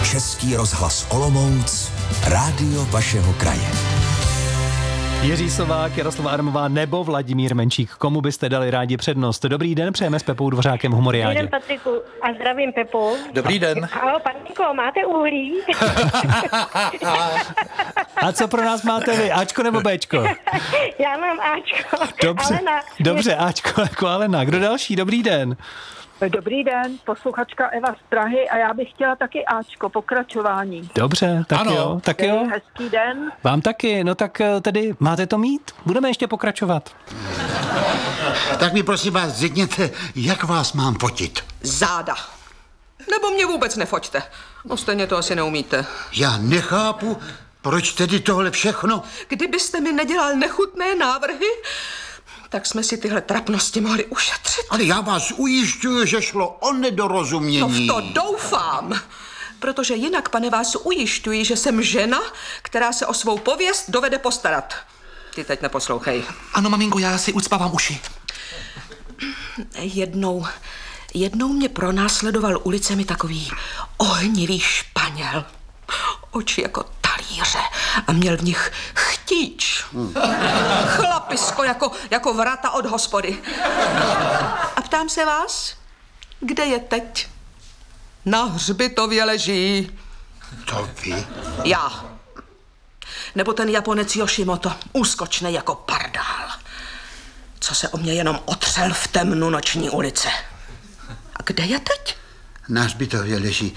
Český rozhlas Olomouc, rádio vašeho kraje. Jiří Slovák, Jaroslava Adamová nebo Vladimír Menšík. Komu byste dali rádi přednost? Dobrý den, přejeme s Pepou Dvořákem Humoriádě. Dobrý den, Patriku, a zdravím Pepu. Dobrý den. Ahoj, Patriko, máte uhlí? A co pro nás máte vy? Ačko nebo Bčko? Já mám Ačko. Dobře, Alena. dobře, Ačko jako Alena. Kdo další? Dobrý den. Dobrý den, posluchačka Eva z Prahy a já bych chtěla taky Ačko, pokračování. Dobře, tak ano. jo, tak jo. Hezký den. Vám taky, no tak tedy máte to mít? Budeme ještě pokračovat. Tak mi prosím vás řekněte, jak vás mám fotit? Záda. Nebo mě vůbec nefoťte. No stejně to asi neumíte. Já nechápu, proč tedy tohle všechno? Kdybyste mi nedělal nechutné návrhy, tak jsme si tyhle trapnosti mohli ušetřit. Ale já vás ujišťuju, že šlo o No nedorozumění. v to doufám. Protože jinak, pane, vás ujišťuji, že jsem žena, která se o svou pověst dovede postarat. Ty teď neposlouchej. Ano, maminko, já si ucpávám uši. Jednou mě pronásledoval ulicemi takový ohnivý Španěl. Oči jako talíře a měl v nich chtíč. Chlapisko jako vrata od hospody. A ptám se vás, kde je teď? Na hřbitově leží. To vy? Já. Nebo ten Japonec Yoshimoto, úskočnej jako pardál. Co se o mě jenom otřel v temnu noční ulice. A kde je teď? Na hřbitově leží.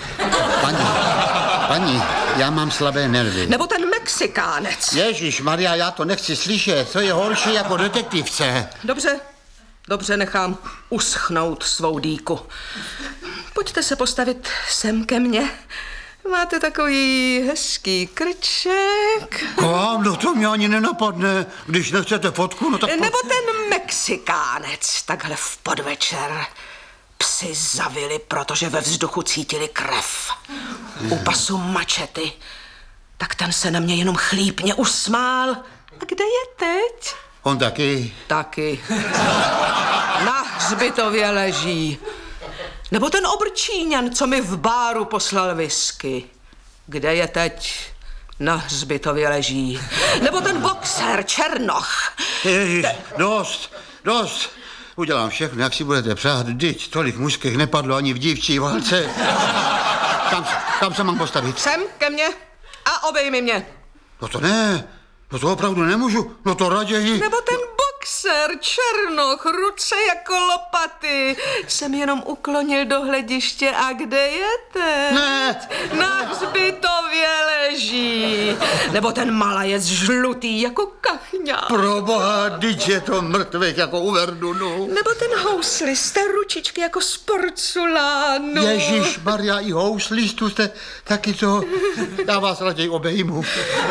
Paní, já mám slabé nervy. Nebo ten Mexikánec. Ježíš Maria, já to nechci slyšet. To je horší jako detektivce. Dobře, nechám uschnout svou dýku. Pojďte se postavit sem ke mně. Máte takový hezký krček. Kam? No to mě ani nenapadne. Když nechcete fotku, no tak... Nebo ten Mexikánec, takhle v podvečer. Psi zavili, protože ve vzduchu cítili krev. U pasu mačety. Tak ten se na mě jenom chlípně usmál. A kde je teď? On taky. Taky. Na hřbitově leží. Nebo ten Obrčíňan, co mi v báru poslal whisky. Kde je teď? Na hřbitově leží. Nebo ten boxer Černoch. Ježíš, dost. Udělám všechno, jak si budete přát. Vždyť tolik mužských nepadlo ani v dívčí válce. Kam se mám postavit? Sem ke mně a obejmi mě. No to ne, no to opravdu nemůžu, no to raději. Nebo ten boxer Černoch, ruce jako lopaty. Jsem jenom uklonil do hlediště a kde je teď? Ne. Na hřbitově leží. Nebo ten malajec žlutý jako kachňa. Proboha, vždyť je to mrtvek jako u Verdunu. Nebo ten houslista, ručičky jako z porculánu. Ježíš Maria, i houslistu jste taky to. Já vás raději obejmu.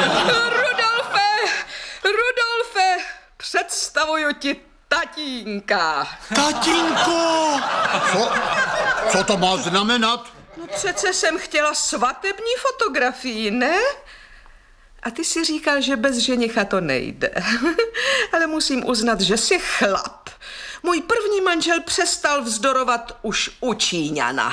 Rudolfe, představuju ti tatínka. Tatínko! Co to má znamenat? No přece jsem chtěla svatební fotografii, ne? A ty si říkal, že bez ženicha to nejde. Ale musím uznat, že jsi chlap. Můj první manžel přestal vzdorovat už u Číňana.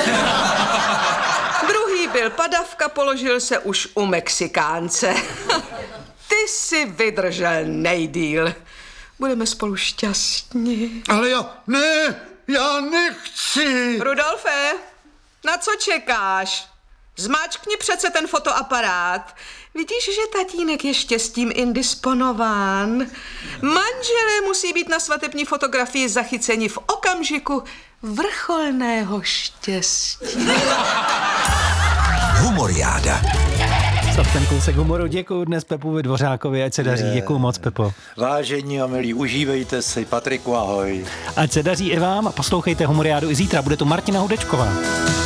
Druhý byl padavka, položil se už u Mexikánce. Ty jsi vydržel nejdýl. Budeme spolu šťastní. Ale já nechci. Rudolfe, na co čekáš? Zmáčkni přece ten fotoaparát. Vidíš, že tatínek je štěstím indisponován. Manželé musí být na svatební fotografii zachyceni v okamžiku vrcholného štěstí. Humoriáda. Stav ten kousek humoru. Děkuju dnes Pepovi Dvořákovi, ať se daří. Děkuju moc, Pepo. Vážení a milí, užívejte si. Patriku, ahoj. Ať se daří i vám a poslouchejte Humoriádu i zítra. Bude tu Martina Hudečková.